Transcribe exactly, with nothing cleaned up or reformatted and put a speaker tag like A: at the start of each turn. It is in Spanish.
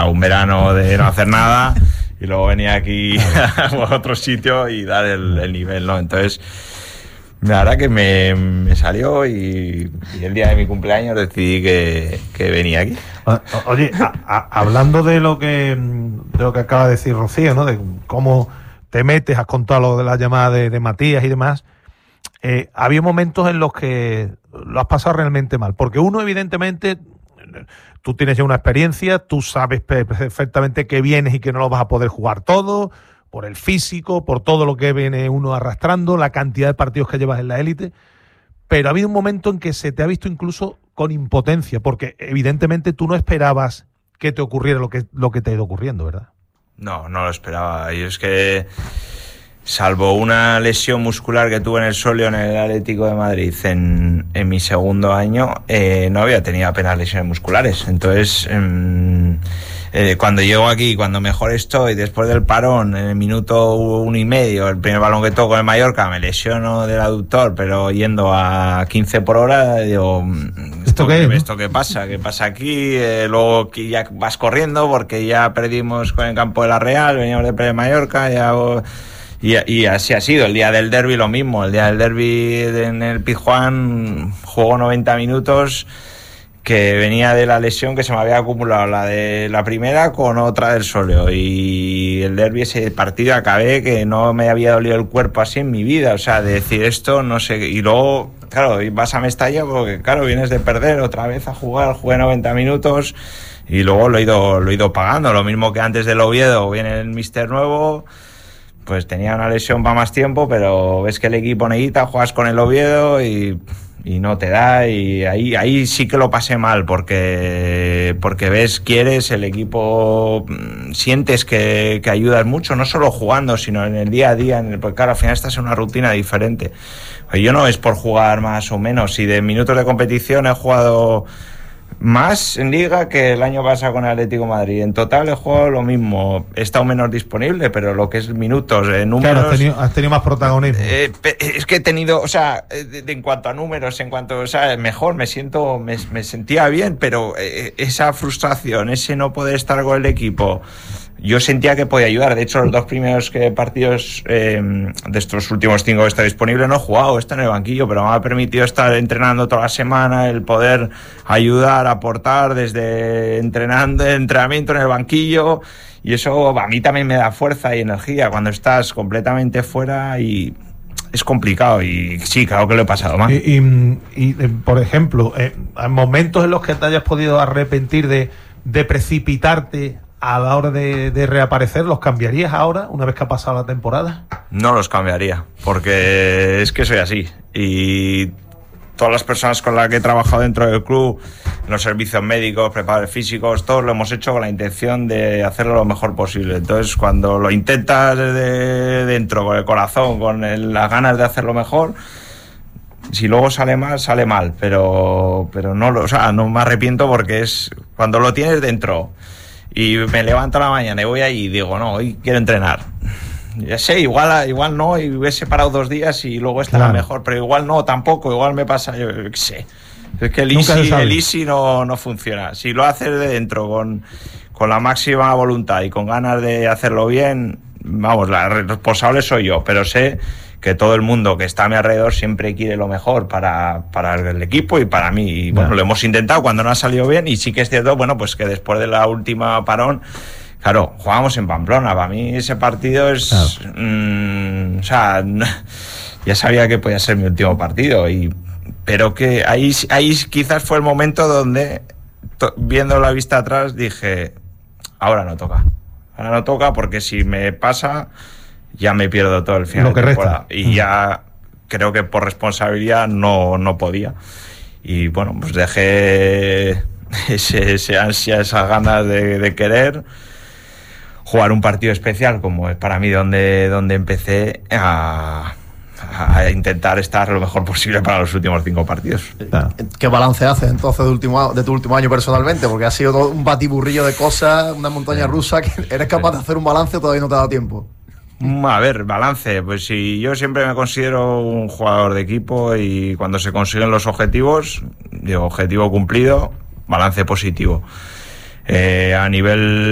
A: sea, un verano de no hacer nada y luego venía aquí a otro sitio y dar el, el nivel, ¿no? Entonces, la verdad que me, me salió y, y el día de mi cumpleaños decidí que, que venía aquí.
B: Oye, a, a, hablando de lo que de lo que acaba de decir Rocío, ¿no? De cómo te metes, has contado lo de la llamada de, de Matías y demás. Eh, había momentos en los que lo has pasado realmente mal, porque uno, evidentemente, tú tienes ya una experiencia, tú sabes perfectamente que vienes y que no lo vas a poder jugar todo, por el físico, por todo lo que viene uno arrastrando, la cantidad de partidos que llevas en la élite, pero ha habido un momento en que se te ha visto incluso con impotencia, porque evidentemente tú no esperabas que te ocurriera lo que, lo que te ha ido ocurriendo, ¿verdad?
A: No, no lo esperaba. Y es que, salvo una lesión muscular que tuve en el sóleo en el Atlético de Madrid en, en mi segundo año, eh, no había tenido apenas lesiones musculares. Entonces, eh, eh, cuando llego aquí, cuando mejor estoy, después del parón, en el minuto uno y medio, el primer balón que toco en Mallorca, me lesiono del aductor, pero yendo a quince por hora, digo, ¿esto qué, ¿no? ¿Esto qué pasa? ¿Qué pasa aquí? Eh, luego que ya vas corriendo porque ya perdimos con el campo de la Real, veníamos de perder Mallorca, ya... Y, y así ha sido. El día del derbi lo mismo. El día del derbi en el Pizjuán jugó noventa minutos, que venía de la lesión que se me había acumulado, la de la primera con otra del sóleo. Y el derbi, ese partido, acabé que no me había dolido el cuerpo así en mi vida. O sea, de decir esto, no sé. Y luego, claro, vas a Mestalla porque, claro, vienes de perder otra vez a jugar. Jugué noventa minutos y luego lo he ido, lo he ido pagando. Lo mismo que antes del Oviedo, viene el míster nuevo. Pues tenía una lesión para más tiempo, pero ves que el equipo necesita, juegas con el Oviedo y, y no te da, y ahí, ahí sí que lo pasé mal, porque, porque ves, quieres, el equipo, sientes que, que ayudas mucho, no solo jugando, sino en el día a día, en el, porque claro, al final estás en una rutina diferente. Yo no es por jugar más o menos, si de minutos de competición he jugado más en Liga que el año pasado con el Atlético de Madrid. En total he jugado lo mismo. He estado menos disponible, pero lo que es minutos, eh, números...
B: Claro, has tenido, has tenido más protagonismo.
A: Eh, es que he tenido, o sea, de, de, en cuanto a números, en cuanto, o sea, mejor, me siento, me, me sentía bien, pero eh, esa frustración, ese no poder estar con el equipo... Yo sentía que podía ayudar. De hecho, los dos primeros que partidos eh, de estos últimos cinco que está disponible no he jugado, está en el banquillo, pero me ha permitido estar entrenando toda la semana, el poder ayudar, aportar desde entrenando, entrenamiento en el banquillo, y eso a mí también me da fuerza y energía cuando estás completamente fuera y es complicado. Y sí, claro que lo he pasado mal.
B: Y, y, y por ejemplo, eh, hay momentos en los que te hayas podido arrepentir de, de precipitarte a la hora de, de reaparecer, ¿los cambiarías ahora, una vez que ha pasado la temporada?
A: No los cambiaría, porque es que soy así. Y todas las personas con las que he trabajado dentro del club, en los servicios médicos, preparadores físicos, todos lo hemos hecho con la intención de hacerlo lo mejor posible. Entonces, cuando lo intentas de dentro, con el corazón, con el, las ganas de hacerlo mejor, si luego sale mal, sale mal. Pero, pero no, lo, o sea, no me arrepiento, porque es cuando lo tienes dentro... Y me levanto a la mañana y voy ahí y digo, no, hoy quiero entrenar. Ya sé, igual, igual no, y hubiese parado dos días y luego estará claro. mejor, pero igual no, tampoco, igual me pasa, yo qué sé. Es que el easy, el easy no, no funciona. Si lo haces de dentro con, con la máxima voluntad y con ganas de hacerlo bien, vamos, la responsable soy yo, pero sé que todo el mundo que está a mi alrededor siempre quiere lo mejor para, para el equipo y para mí. Y bueno, lo hemos intentado cuando no ha salido bien, y sí que es cierto, bueno, pues que después de la última parón, claro, jugábamos en Pamplona. Para mí ese partido es... Claro. Mmm, o sea, ya sabía que podía ser mi último partido, y pero que ahí, ahí quizás fue el momento donde, to, viendo la vista atrás, dije, ahora no toca. Ahora no toca, porque si me pasa... ya me pierdo todo el final
B: lo que
A: de temporada.
B: Resta.
A: Y ya creo que por responsabilidad no, no podía. Y bueno, pues dejé ese, ese ansia, esas ganas de, de querer jugar un partido especial, como es para mí donde, donde empecé a, a intentar estar lo mejor posible para los últimos cinco partidos.
C: ¿Qué balance haces entonces de, último, de tu último año personalmente? Porque ha sido todo un batiburrillo de cosas, una montaña rusa, que eres capaz de hacer un balance, todavía no te ha dado tiempo.
A: A ver, balance, pues si yo siempre me considero un jugador de equipo, y cuando se consiguen los objetivos, digo, objetivo cumplido, balance positivo. Eh, a nivel